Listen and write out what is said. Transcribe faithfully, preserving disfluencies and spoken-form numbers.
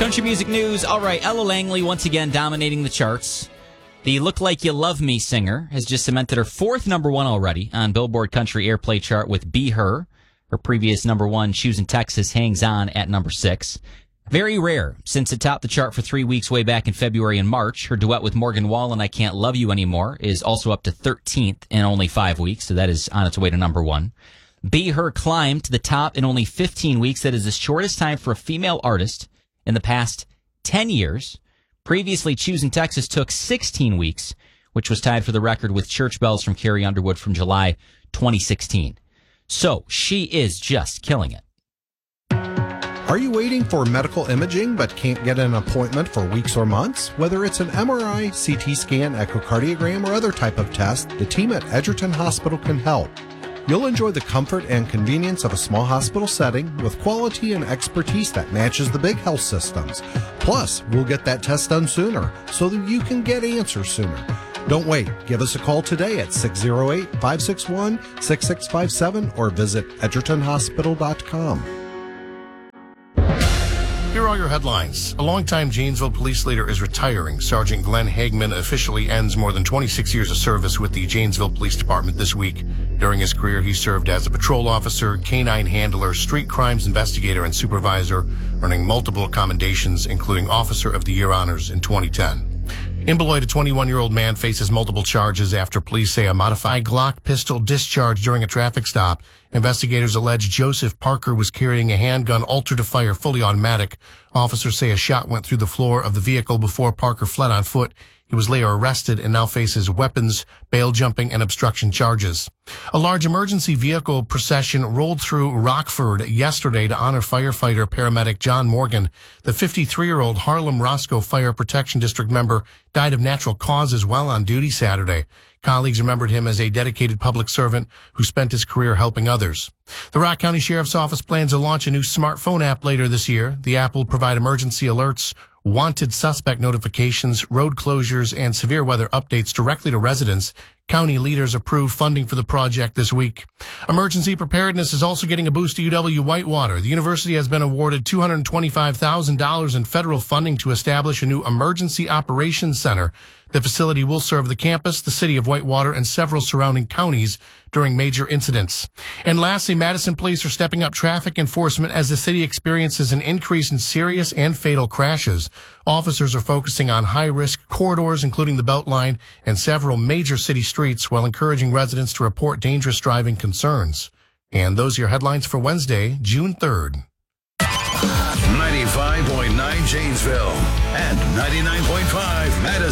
Country music news. All right, Ella Langley once again dominating the charts. The Look Like You Love Me singer has just cemented her fourth number one already on Billboard Country Airplay chart with Be Her. Her previous number one, Choosing Texas, hangs on at number six. Very rare, since it topped the chart for three weeks way back in February and March. Her duet with Morgan Wallen, I Can't Love You Anymore, is also up to thirteenth in only five weeks, so that is on its way to number one. Be Her climbed to the top in only fifteen weeks. That is the shortest time for a female artist in the past ten years. Previously, Choosing Texas took sixteen weeks, which was tied for the record with Church Bells from Carrie Underwood from July twenty sixteen. So she is just killing it. Are you waiting for medical imaging but can't get an appointment for weeks or months? Whether it's an M R I, C T scan, echocardiogram, or other type of test, the team at Edgerton Hospital can help. You'll enjoy the comfort and convenience of a small hospital setting with quality and expertise that matches the big health systems. Plus, we'll get that test done sooner so that you can get answers sooner. Don't wait. Give us a call today at six oh eight, five six one, six six five seven or visit edgerton hospital dot com. Here are all your headlines. A longtime Janesville police leader is retiring. Sergeant Glenn Hagman officially ends more than twenty-six years of service with the Janesville Police Department this week. During his career, he served as a patrol officer, canine handler, street crimes investigator, and supervisor, earning multiple commendations, including Officer of the Year honors in twenty ten. In Beloit, a twenty-one-year-old man faces multiple charges after police say a modified Glock pistol discharged during a traffic stop. Investigators allege Joseph Parker was carrying a handgun altered to fire fully automatic. Officers say a shot went through the floor of the vehicle before Parker fled on foot. He was later arrested and now faces weapons, bail jumping, and obstruction charges. A large emergency vehicle procession rolled through Rockford yesterday to honor firefighter paramedic John Morgan. The fifty-three-year-old Harlem Roscoe Fire Protection District member died of natural causes while on duty Saturday. Colleagues remembered him as a dedicated public servant who spent his career helping others. The Rock County Sheriff's Office plans to launch a new smartphone app later this year. The app will provide emergency alerts, wanted suspect notifications, road closures, and severe weather updates directly to residents. County leaders approved funding for the project this week. Emergency preparedness is also getting a boost to U W-Whitewater. The university has been awarded two hundred twenty-five thousand dollars in federal funding to establish a new emergency operations center. The facility will serve the campus, the city of Whitewater, and several surrounding counties during major incidents. And lastly, Madison police are stepping up traffic enforcement as the city experiences an increase in serious and fatal crashes. Officers are focusing on high-risk corridors, including the Beltline and several major city streets, while encouraging residents to report dangerous driving concerns. And those are your headlines for Wednesday, June third. ninety-five point nine Janesville and ninety-nine point five Madison.